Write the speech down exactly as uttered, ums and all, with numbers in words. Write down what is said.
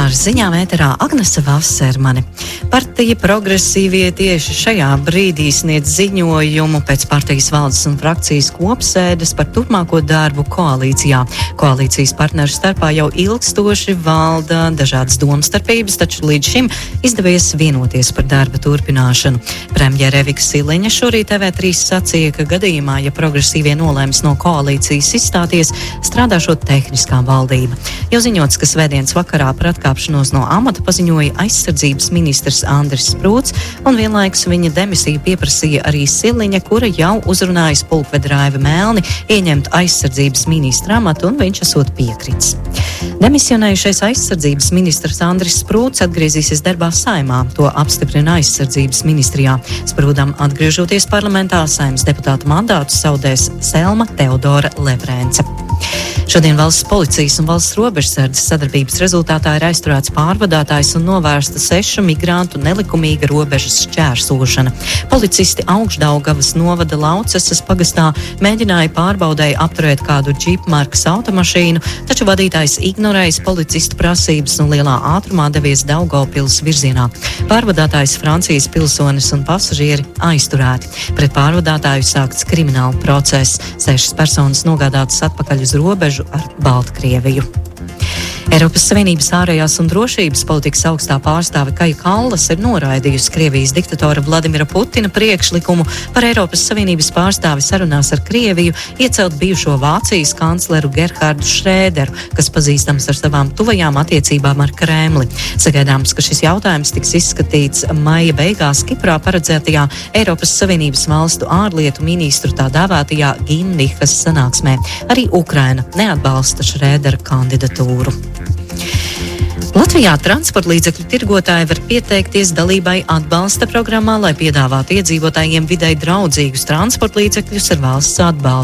Ar ziņām ēterā Agnese Vasermane. Partija Progresīvie tieši šajā brīdī sniedz ziņojumu pēc partijas valdes un frakcijas kopsēdes par turpmāko darbu koalīcijā. Koalīcijas partneru starpā jau ilgstoši valda dažādas domstarpības, taču līdz šim izdevies vienoties par darba turpināšanu. Premjere Evika Siliņa šorīt T V trīs sacīja, ka gadījumā, ja Progresīvie nolēms no koalīcijas izstāties, strādāšot tehniskā valdība. Jau ziņots, ka svētdienas vakarā par atkāpšanos no amata paziņoja aizsardzības ministrs Andris Sprūts, un vienlaikus viņa demisiju pieprasīja arī Siliņa, kura jau uzrunājas pulkvedi Raivi Melni ieņemt aizsardzības ministra amatu, un viņš esot piekritis. Demisionējušais aizsardzības ministrs Andris Sprūts atgriezīsies darbā Saeimā, to apstiprina aizsardzības ministrijā. Sprūdam atgriežoties parlamentā, Saeimas deputāta mandātu zaudēs Selma Teodora Levrēnce. Šodien valsts policijas un valsts robežsardzes sadarbības rezultātā ir aizturēts pārvadātājs un novērsta sešu migrantu nelikumīga robežas šķērsošana. Policisti Augšdaugavas novada Laucesas pagastā mēģināja pārbaudēji apturēt kādu džipa markas automašīnu, taču vadītājs ignorējis policistu prasības un lielā ātrumā devies Daugavpils virzienā. Pārvadātājs Francijas pilsonis un pasažieri aizturēti. Pret pārvadātāju sākts krimināla process. Sešas personas nogādātas atpakaļ uz robežu ar Baltkrieviju. Eiropas Savienības ārējās un drošības politikas augstā pārstāve Kaja Kallas ir noraidījusi Krievijas diktatora Vladimira Putina priekšlikumu par Eiropas Savienības pārstāvi sarunās ar Krieviju iecelt bijušo Vācijas kancleru Gerhardu Šrēderu, kas pazīstams ar savām tuvajām attiecībām ar Kremli. Sagaidāms, ka šis jautājums tiks izskatīts maija beigās Kiprā paredzētajā Eiropas Savienības valstu ārlietu ministru tā dēvētajā Ginlihas sanāksmē. Arī Ukraina neatbalsta Šrēdera kandidatūru. Latvijā transporta līdzekļu tirgotāji var pieteikties dalībai atbalsta programmā, lai piedāvātu iedzīvotājiem videi draudzīgus transporta līdzekļus ar valsts atbalstu.